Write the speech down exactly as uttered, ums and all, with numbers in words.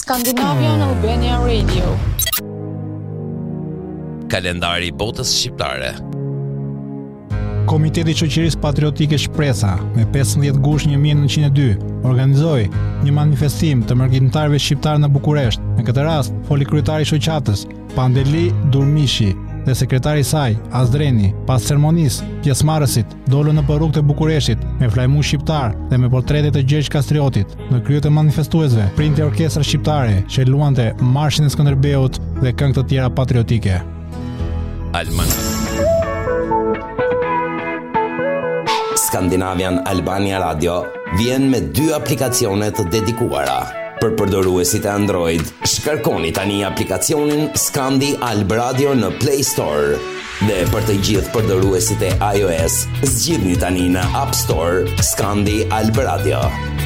Scandinavian Albania Radio. Kalendari i botës shqiptare. Komiteti i Shoqërisë Patriotike Shpresa me pesëmbëdhjetë gusht një mijë e nëntëqind e dy organizoi një manifestim të mërgjetimtarëve shqiptar në Bukuresht. Në këtë rast, foli kryetari i shoqatës, Pandeli Durmishi, dhe sekretari i saj, Azdreni. Pas ceremonisë, pjesëmarrësit dolën në rrugët e Bukureshtit me flajmu shqiptar dhe me portrete të Gjergj Kastriotit. Në krye të manifestuesve, printe orkestra shqiptare që luante Marshin e Skënderbeut dhe këngë të tjera patriotike. Almanak. Scandinavian Albania Radio vjen me dy aplikacione të dedikuara. Për përdoruesit e Android, shkarkoni tani aplikacionin Scandi Alb Radio në Play Store. Dhe për të gjithë përdoruesit e iOS, zgjidhni tani në App Store Scandi Alb Radio.